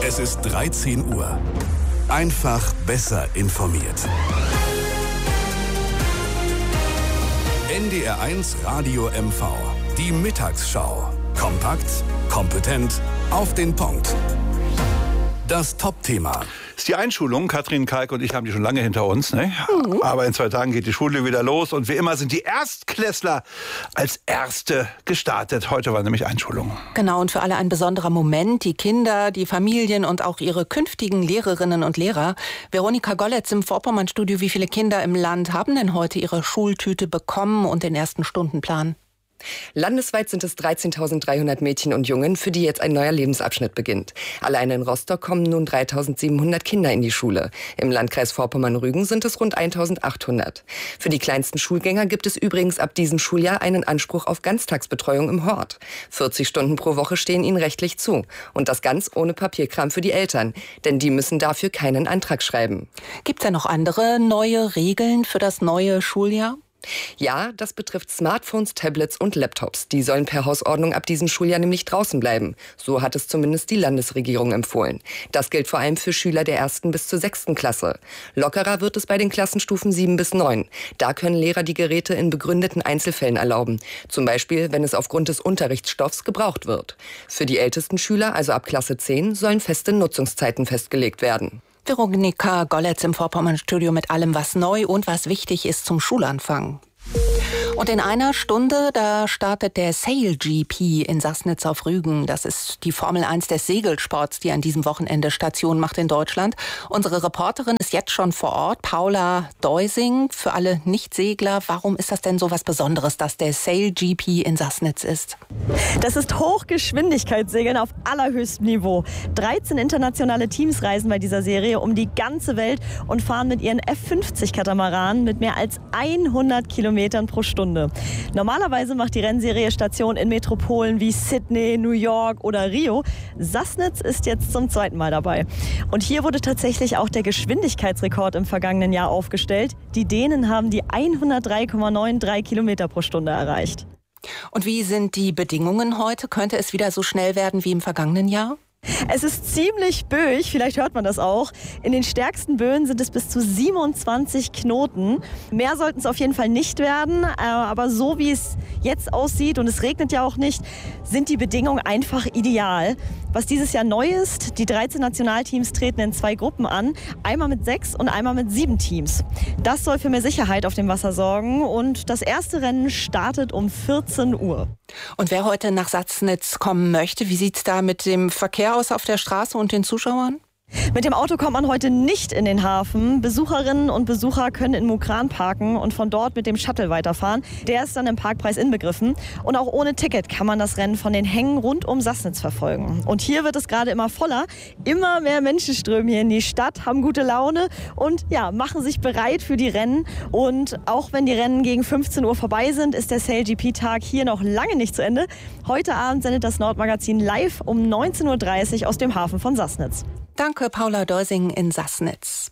Es ist 13 Uhr. Einfach besser informiert. NDR1 Radio MV. Die Mittagsschau. Kompakt, kompetent, auf den Punkt. Das Top-Thema. Ist die Einschulung. Katrin Kalk und ich haben die schon lange hinter uns. Ne? Aber in 2 Tagen geht die Schule wieder los. Und wie immer sind die Erstklässler als Erste gestartet. Heute war nämlich Einschulung. Genau, und für alle ein besonderer Moment. Die Kinder, die Familien und auch ihre künftigen Lehrerinnen und Lehrer. Veronika Golletz im Vorpommern-Studio. Wie viele Kinder im Land haben denn heute ihre Schultüte bekommen und den ersten Stundenplan? Landesweit sind es 13.300 Mädchen und Jungen, für die jetzt ein neuer Lebensabschnitt beginnt. Allein in Rostock kommen nun 3.700 Kinder in die Schule. Im Landkreis Vorpommern-Rügen sind es rund 1.800. Für die kleinsten Schulgänger gibt es übrigens ab diesem Schuljahr einen Anspruch auf Ganztagsbetreuung im Hort. 40 Stunden pro Woche stehen ihnen rechtlich zu. Und das ganz ohne Papierkram für die Eltern. Denn die müssen dafür keinen Antrag schreiben. Gibt es da noch andere neue Regeln für das neue Schuljahr? Ja, das betrifft Smartphones, Tablets und Laptops. Die sollen per Hausordnung ab diesem Schuljahr nämlich draußen bleiben. So hat es zumindest die Landesregierung empfohlen. Das gilt vor allem für Schüler der 1. bis zur 6. Klasse. Lockerer wird es bei den Klassenstufen 7 bis 9. Da können Lehrer die Geräte in begründeten Einzelfällen erlauben. Zum Beispiel, wenn es aufgrund des Unterrichtsstoffs gebraucht wird. Für die ältesten Schüler, also ab Klasse 10, sollen feste Nutzungszeiten festgelegt werden. Veronika Golletz im Vorpommern-Studio mit allem, was neu und was wichtig ist zum Schulanfang. Und in einer Stunde, da startet der Sail GP in Sassnitz auf Rügen. Das ist die Formel 1 des Segelsports, die an diesem Wochenende Station macht in Deutschland. Unsere Reporterin ist jetzt schon vor Ort, Paula Deusing. Für alle Nicht-Segler, warum ist das denn so was Besonderes, dass der Sail GP in Sassnitz ist? Das ist Hochgeschwindigkeitssegeln auf allerhöchstem Niveau. 13 internationale Teams reisen bei dieser Serie um die ganze Welt und fahren mit ihren F50-Katamaranen mit mehr als 100 Kilometern pro Stunde. Normalerweise macht die Rennserie Station in Metropolen wie Sydney, New York oder Rio. Sassnitz ist jetzt zum 2. Mal dabei. Und hier wurde tatsächlich auch der Geschwindigkeitsrekord im vergangenen Jahr aufgestellt. Die Dänen haben die 103,93 Kilometer pro Stunde erreicht. Und wie sind die Bedingungen heute? Könnte es wieder so schnell werden wie im vergangenen Jahr? Es ist ziemlich böig, vielleicht hört man das auch. In den stärksten Böen sind es bis zu 27 Knoten. Mehr sollten es auf jeden Fall nicht werden, aber so wie es jetzt aussieht, und es regnet ja auch nicht, sind die Bedingungen einfach ideal. Was dieses Jahr neu ist, die 13 Nationalteams treten in 2 Gruppen an, einmal mit 6 und einmal mit 7 Teams. Das soll für mehr Sicherheit auf dem Wasser sorgen und das erste Rennen startet um 14 Uhr. Und wer heute nach Sassnitz kommen möchte, wie sieht es da mit dem Verkehr aus auf der Straße und den Zuschauern? Mit dem Auto kommt man heute nicht in den Hafen. Besucherinnen und Besucher können in Mukran parken und von dort mit dem Shuttle weiterfahren. Der ist dann im Parkpreis inbegriffen. Und auch ohne Ticket kann man das Rennen von den Hängen rund um Sassnitz verfolgen. Und hier wird es gerade immer voller. Immer mehr Menschen strömen hier in die Stadt, haben gute Laune und ja, machen sich bereit für die Rennen. Und auch wenn die Rennen gegen 15 Uhr vorbei sind, ist der Sail GP-Tag hier noch lange nicht zu Ende. Heute Abend sendet das Nordmagazin live um 19.30 Uhr aus dem Hafen von Sassnitz. Danke, Paula Deusing in Sassnitz.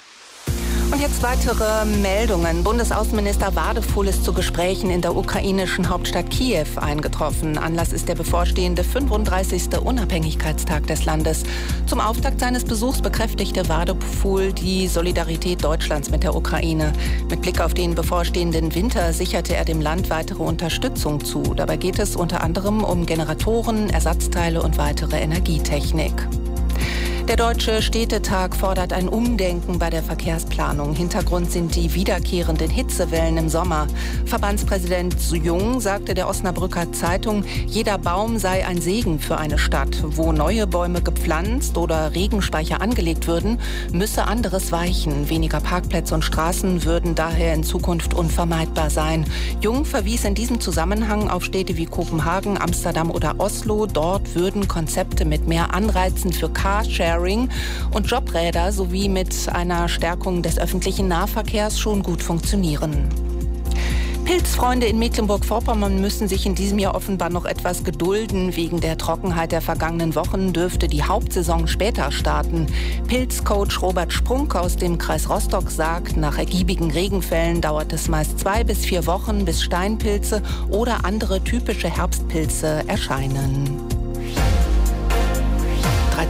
Und jetzt weitere Meldungen. Bundesaußenminister Wadefuhl ist zu Gesprächen in der ukrainischen Hauptstadt Kiew eingetroffen. Anlass ist der bevorstehende 35. Unabhängigkeitstag des Landes. Zum Auftakt seines Besuchs bekräftigte Wadefuhl die Solidarität Deutschlands mit der Ukraine. Mit Blick auf den bevorstehenden Winter sicherte er dem Land weitere Unterstützung zu. Dabei geht es unter anderem um Generatoren, Ersatzteile und weitere Energietechnik. Der Deutsche Städtetag fordert ein Umdenken bei der Verkehrsplanung. Hintergrund sind die wiederkehrenden Hitzewellen im Sommer. Verbandspräsident Jung sagte der Osnabrücker Zeitung, jeder Baum sei ein Segen für eine Stadt. Wo neue Bäume gepflanzt oder Regenspeicher angelegt würden, müsse anderes weichen. Weniger Parkplätze und Straßen würden daher in Zukunft unvermeidbar sein. Jung verwies in diesem Zusammenhang auf Städte wie Kopenhagen, Amsterdam oder Oslo. Dort würden Konzepte mit mehr Anreizen für Carsharing und Jobräder sowie mit einer Stärkung des öffentlichen Nahverkehrs schon gut funktionieren. Pilzfreunde in Mecklenburg-Vorpommern müssen sich in diesem Jahr offenbar noch etwas gedulden. Wegen der Trockenheit der vergangenen Wochen dürfte die Hauptsaison später starten. Pilzcoach Robert Sprunk aus dem Kreis Rostock sagt, nach ergiebigen Regenfällen dauert es meist 2 bis 4 Wochen, bis Steinpilze oder andere typische Herbstpilze erscheinen.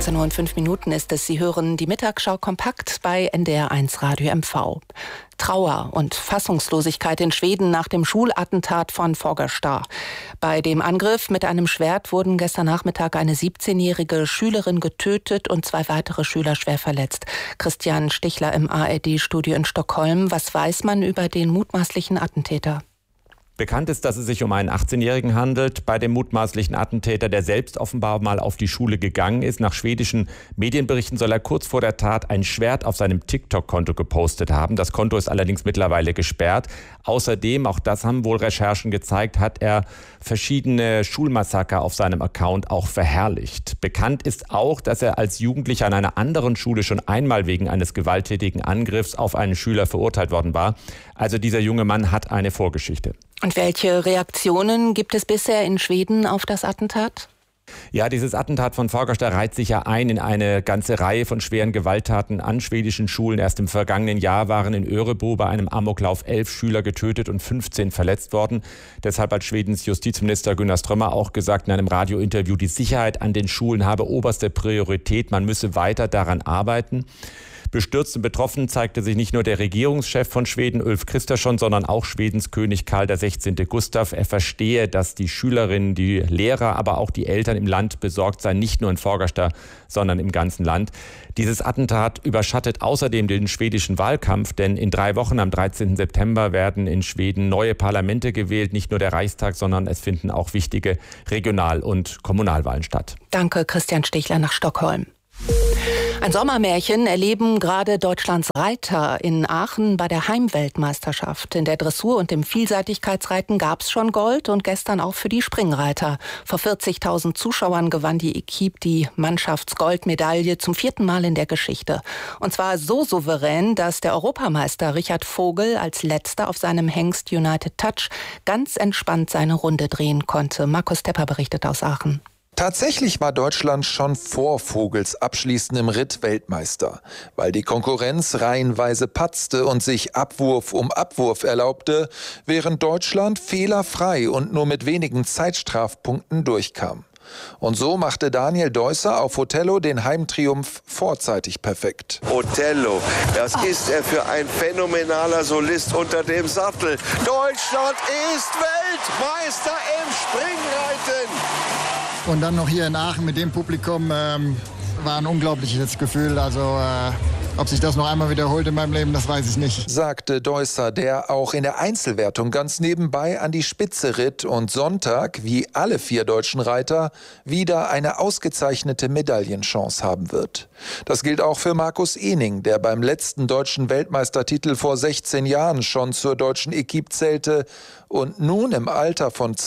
19:05 ist es. Sie hören die Mittagsschau kompakt bei NDR1 Radio MV. Trauer und Fassungslosigkeit in Schweden nach dem Schulattentat von Fagersta. Bei dem Angriff mit einem Schwert wurden gestern Nachmittag eine 17-jährige Schülerin getötet und 2 weitere Schüler schwer verletzt. Christian Stichler im ARD-Studio in Stockholm. Was weiß man über den mutmaßlichen Attentäter? Bekannt ist, dass es sich um einen 18-Jährigen handelt. Bei dem mutmaßlichen Attentäter, der selbst offenbar mal auf die Schule gegangen ist. Nach schwedischen Medienberichten soll er kurz vor der Tat ein Schwert auf seinem TikTok-Konto gepostet haben. Das Konto ist allerdings mittlerweile gesperrt. Außerdem, auch das haben wohl Recherchen gezeigt, hat er verschiedene Schulmassaker auf seinem Account auch verherrlicht. Bekannt ist auch, dass er als Jugendlicher an einer anderen Schule schon einmal wegen eines gewalttätigen Angriffs auf einen Schüler verurteilt worden war. Also dieser junge Mann hat eine Vorgeschichte. Und welche Reaktionen gibt es bisher in Schweden auf das Attentat? Ja, dieses Attentat von Fagersta reiht sich ja ein in eine ganze Reihe von schweren Gewalttaten an schwedischen Schulen. Erst im vergangenen Jahr waren in Örebro bei einem Amoklauf 11 Schüler getötet und 15 verletzt worden. Deshalb hat Schwedens Justizminister Gunnar Strömmer auch gesagt in einem Radiointerview, die Sicherheit an den Schulen habe oberste Priorität. Man müsse weiter daran arbeiten. Bestürzt und betroffen zeigte sich nicht nur der Regierungschef von Schweden, Ulf Kristersson, sondern auch Schwedens König Karl XVI. Gustav. Er verstehe, dass die Schülerinnen, die Lehrer, aber auch die Eltern im Land besorgt seien, nicht nur in Fagersta, sondern im ganzen Land. Dieses Attentat überschattet außerdem den schwedischen Wahlkampf, denn in 3 Wochen, am 13. September, werden in Schweden neue Parlamente gewählt. Nicht nur der Reichstag, sondern es finden auch wichtige Regional- und Kommunalwahlen statt. Danke, Christian Stichler nach Stockholm. Ein Sommermärchen erleben gerade Deutschlands Reiter in Aachen bei der Heimweltmeisterschaft. In der Dressur und im Vielseitigkeitsreiten gab es schon Gold und gestern auch für die Springreiter. Vor 40.000 Zuschauern gewann die Equipe die Mannschaftsgoldmedaille zum 4. Mal in der Geschichte. Und zwar so souverän, dass der Europameister Richard Vogel als Letzter auf seinem Hengst United Touch ganz entspannt seine Runde drehen konnte. Markus Tepper berichtet aus Aachen. Tatsächlich war Deutschland schon vor Vogels abschließendem Ritt Weltmeister. Weil die Konkurrenz reihenweise patzte und sich Abwurf um Abwurf erlaubte, während Deutschland fehlerfrei und nur mit wenigen Zeitstrafpunkten durchkam. Und so machte Daniel Deusser auf Othello den Heimtriumph vorzeitig perfekt. Othello, das ist er für ein phänomenaler Solist unter dem Sattel. Deutschland ist Weltmeister im Springreiten. Und dann noch hier in Aachen mit dem Publikum war ein unglaubliches Gefühl. Also ob sich das noch einmal wiederholt in meinem Leben, das weiß ich nicht. Sagte Deusser, der auch in der Einzelwertung ganz nebenbei an die Spitze ritt und Sonntag, wie alle 4 deutschen Reiter, wieder eine ausgezeichnete Medaillenchance haben wird. Das gilt auch für Markus Ehning, der beim letzten deutschen Weltmeistertitel vor 16 Jahren schon zur deutschen Equipe zählte und nun im Alter von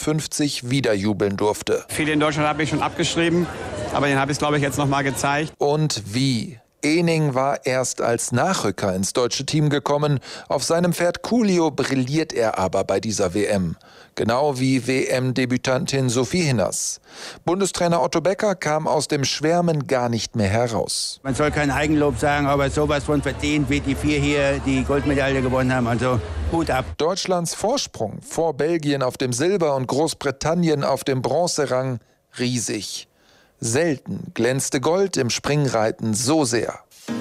52 wieder jubeln durfte. Viele in Deutschland habe ich schon abgeschrieben, aber den habe ich, glaube ich, jetzt noch mal gezeigt. Und wie? Ehning war erst als Nachrücker ins deutsche Team gekommen. Auf seinem Pferd Coolio brilliert er aber bei dieser WM. Genau wie WM-Debütantin Sophie Hinners. Bundestrainer Otto Becker kam aus dem Schwärmen gar nicht mehr heraus. Man soll kein Eigenlob sagen, aber sowas von verdient, wie die 4 hier die Goldmedaille gewonnen haben. Also Hut ab. Deutschlands Vorsprung vor Belgien auf dem Silber- und Großbritannien auf dem Bronzerang riesig. Selten glänzte Gold im Springreiten so sehr.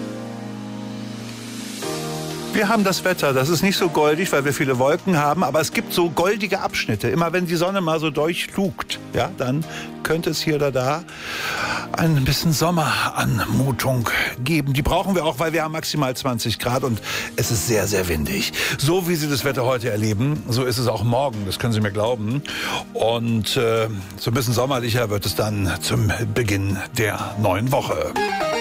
Wir haben das Wetter, das ist nicht so goldig, weil wir viele Wolken haben, aber es gibt so goldige Abschnitte. Immer wenn die Sonne mal so durchlugt, ja, dann könnte es hier oder da ein bisschen Sommeranmutung geben. Die brauchen wir auch, weil wir haben maximal 20 Grad und es ist sehr, sehr windig. So wie Sie das Wetter heute erleben, so ist es auch morgen, das können Sie mir glauben. Und so ein bisschen sommerlicher wird es dann zum Beginn der neuen Woche.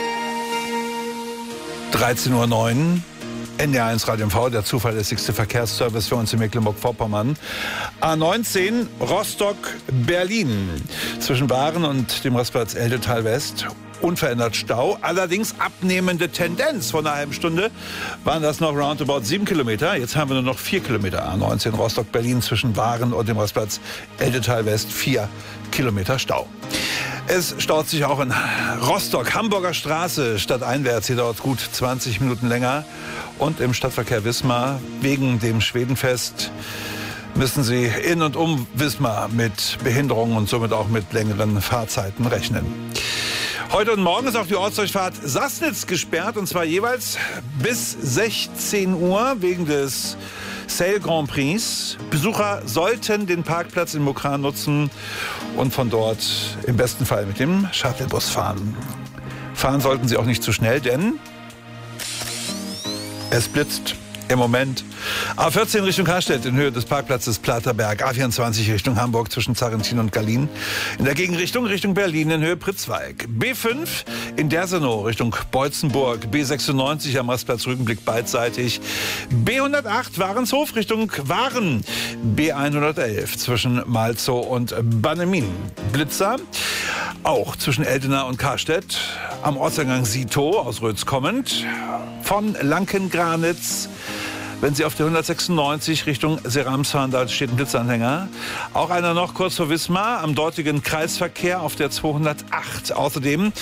13:09 Uhr. NDR1 Radio MV, der zuverlässigste Verkehrsservice für uns in Mecklenburg-Vorpommern. A19 Rostock-Berlin. Zwischen Waren und dem Rastplatz Eldetal West. Unverändert Stau, allerdings abnehmende Tendenz. Vor einer halben Stunde waren das noch roundabout 7 Kilometer. Jetzt haben wir nur noch 4 Kilometer. A19 Rostock-Berlin zwischen Waren und dem Rastplatz Eldetal West. 4 Kilometer Stau. Es staut sich auch in Rostock, Hamburger Straße, stadteinwärts. Hier dauert es gut 20 Minuten länger. Und im Stadtverkehr Wismar, wegen dem Schwedenfest, müssen Sie in und um Wismar mit Behinderungen und somit auch mit längeren Fahrzeiten rechnen. Heute und morgen ist auch die Ortsdurchfahrt Sassnitz gesperrt, und zwar jeweils bis 16 Uhr wegen des Sail Grand Prix. Besucher sollten den Parkplatz in Mokran nutzen und von dort im besten Fall mit dem Shuttlebus fahren. Fahren sollten Sie auch nicht zu schnell, denn es blitzt im Moment. A14 Richtung Harstedt in Höhe des Parkplatzes Platerberg. A24 Richtung Hamburg zwischen Zarrentin und Gallien. In der Gegenrichtung Richtung Berlin in Höhe Pritzwalk. B5 in Dersenow Richtung Beutzenburg. B96 am Rastplatz Rügenblick beidseitig. B108 Warenshof Richtung Waren. B111 zwischen Malzow und Bannemin. Blitzer auch zwischen Eldena und Karstedt. Am Ortseingang Sito aus Rötz kommend. Von Lankengranitz. Wenn Sie auf der 196 Richtung Serams fahren, da steht ein Blitzanhänger. Auch einer noch kurz vor Wismar am dortigen Kreisverkehr auf der 208. Außerdem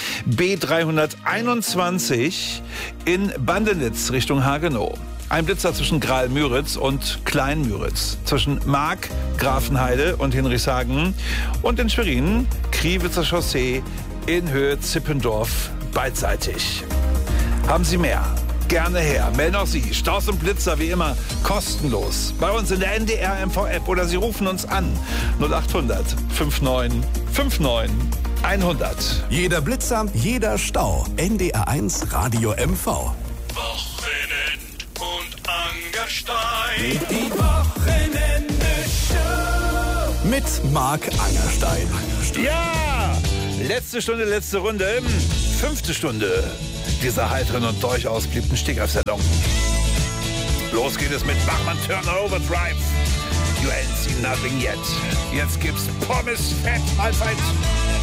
B321 in Bandenitz Richtung Hagenow. Ein Blitzer zwischen Graal-Müritz und Klein-Müritz. Zwischen Mark, Grafenheide und Hinrichshagen. Und in Schwerin, Kriewitzer Chaussee in Höhe Zippendorf beidseitig. Haben Sie mehr? Gerne her. Melden auch Sie. Staus und Blitzer wie immer kostenlos. Bei uns in der NDR MV-App oder Sie rufen uns an. 0800 59 59 100. Jeder Blitzer, jeder Stau. NDR1 Radio MV. Wochenend und Angerstein. Die Wochenende-Show. Mit Marc Angerstein. Ja! Letzte Stunde, letzte Runde. 5. Stunde dieser heiteren und durchaus beliebten Stegreifsendung. Los geht es mit Bachmann Turner Overdrive. You ain't seen nothing yet. Jetzt gibt's Pommes Fett Mahlzeit.